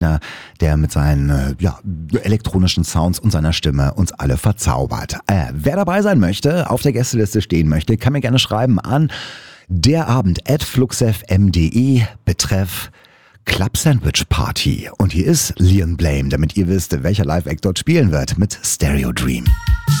der mit seinen elektronischen Sounds und seiner Stimme uns alle verzaubert. Wer dabei sein möchte, auf der Gästeliste stehen möchte, kann mir gerne schreiben an derabend@fluxfm.de betreff Club Sandwich Party. Und hier ist Leon Blame, damit ihr wisst, welcher Live-Act dort spielen wird mit Stereo Dream.